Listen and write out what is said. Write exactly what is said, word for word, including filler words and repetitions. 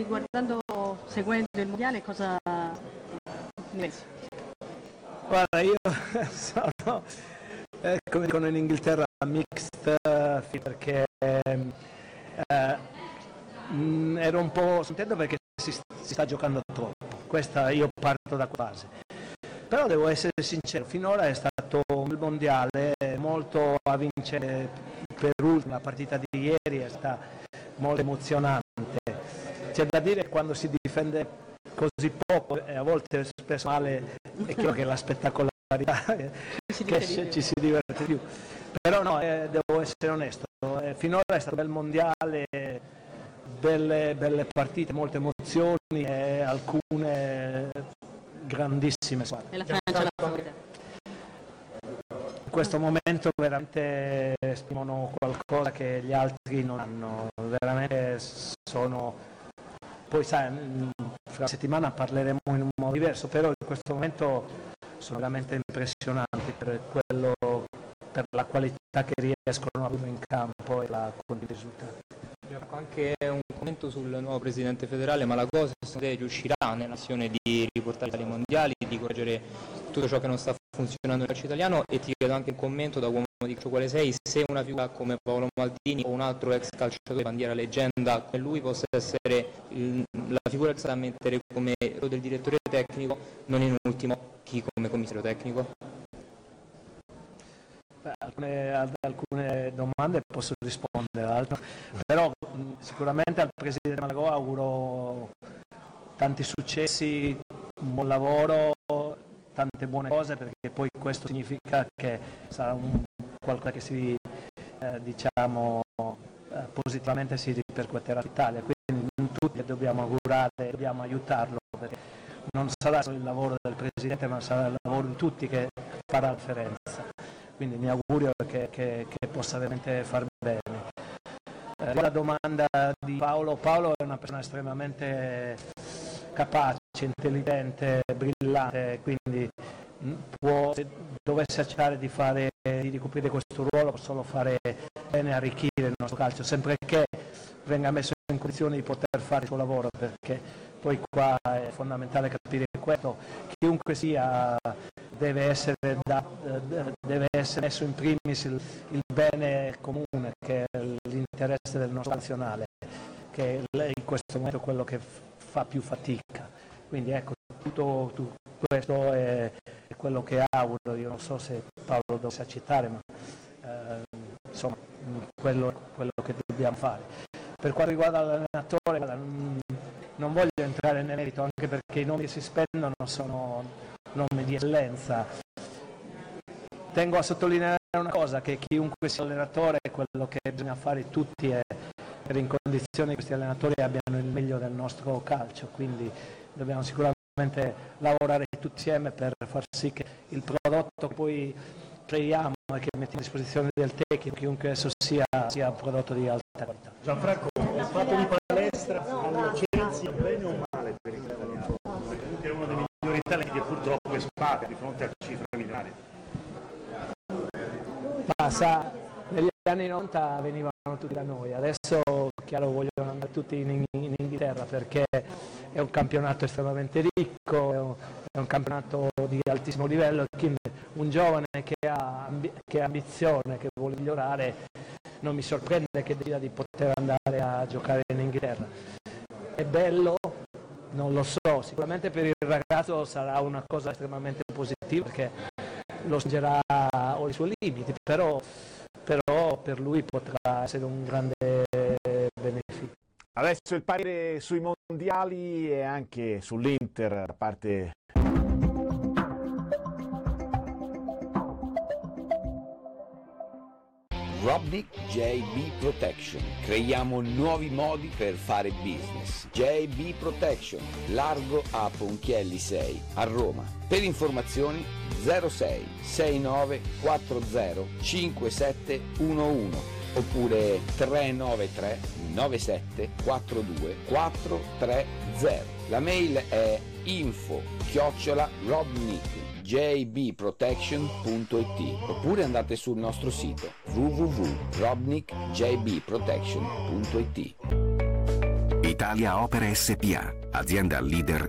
guardando, seguendo il mondiale, cosa ne pensi? Guarda, io sono, eh, come dicono in Inghilterra, mixed uh, perché eh, mh, ero un po' contento perché si, si sta giocando troppo. Questa io parto da base. Però devo essere sincero, finora è stato il mondiale molto a vincere per ultima. La partita di ieri è stata molto emozionante. C'è da dire che quando si difende così poco e a volte spesso male è chiaro che la spettacolarità Ci si che diverte di ci si diverte più. Però no, eh, devo essere onesto, eh, finora è stato un bel mondiale, belle, belle partite, molte emozioni e alcune grandissime squadre. E la Francia la favorita? In questo momento veramente esprimono qualcosa che gli altri non hanno, veramente sono, poi sai, fra una settimana parleremo in un modo diverso, però in questo momento sono veramente impressionanti per quello, per la qualità che riescono a mettere in campo e la quantità di risultati. Anche un commento sul nuovo presidente federale, ma la cosa secondo te riuscirà nell'azione di riportare ai mondiali, di correggere tutto ciò che non sta funzionando nel calcio italiano? E ti chiedo anche un commento da uomo di calcio quale sei, se una figura come Paolo Maldini o un altro ex calciatore bandiera leggenda come lui possa essere il, la figura che sta a mettere come del direttore tecnico, non in ultimo chi come commissario tecnico? Beh, alcune, ad alcune domande posso rispondere, altre, però mh, sicuramente al Presidente Malagò auguro tanti successi, un buon lavoro, tante buone cose, perché poi questo significa che sarà un, qualcosa che si, eh, diciamo, eh, positivamente si ripercuoterà all'Italia, quindi tutti dobbiamo augurare, dobbiamo aiutarlo, perché non sarà solo il lavoro del Presidente, ma sarà il lavoro di tutti che farà la differenza. Quindi mi augurio che, che, che possa veramente far bene. Eh, la domanda di Paolo, Paolo è una persona estremamente capace, intelligente, brillante, quindi può, se dovesse accettare di, fare, di ricoprire questo ruolo, può solo fare bene, arricchire il nostro calcio, sempre che venga messo in condizione di poter fare il suo lavoro, perché poi qua è fondamentale capire questo, chiunque sia deve essere, da, deve essere messo in primis il, il bene comune, che è l'interesse del nostro nazionale, che in questo momento è quello che fa più fatica. Quindi ecco, tutto, tutto questo è, è quello che auguro. Io non so se Paolo dovesse accettare, ma eh, insomma quello è quello che dobbiamo fare. Per quanto riguarda l'allenatore, non, non voglio entrare nel merito, anche perché i nomi che si spendono sono nomi di eccellenza. Tengo a sottolineare una cosa, che chiunque sia allenatore, quello che bisogna fare tutti è per in condizioni che questi allenatori abbiano il meglio del nostro calcio, quindi dobbiamo sicuramente lavorare tutti insieme per far sì che il prodotto che poi creiamo e che mettiamo a disposizione del tecnico, chiunque esso sia, sia un prodotto di alta qualità. Gianfranco, il fatto di palestra alla Chelsea bene o male per il italiano? Comunque è uno dei migliori talenti che purtroppo che spacca di fronte a cifre milionari. Ma sa, negli anni novanta venivano tutti da noi, adesso chiaro vogliono andare tutti in, in Inghilterra perché è un campionato estremamente ricco, è un, è un campionato di altissimo livello, quindi un giovane che ha, ambi- che ha ambizione, che vuole migliorare, non mi sorprende che decida di poter andare a giocare in Inghilterra. È bello? Non lo so, sicuramente per il ragazzo sarà una cosa estremamente positiva perché lo spingerà ai suoi limiti, però, però per lui potrà essere un grande beneficio. Adesso il parere sui mondiali e anche sull'Inter da parte Robnik J B Protection. Creiamo nuovi modi per fare business. J B Protection, largo a Ponchielli sei a Roma. Per informazioni zero sei sei nove quattro zero cinque sette uno uno oppure tre nove tre nove sette quattro due quattro tre zero. La mail è info chiocciola robnik j b protection punto i t oppure andate sul nostro sito w w w punto robnik j b protection punto i t. I Italia Opere S P A, azienda leader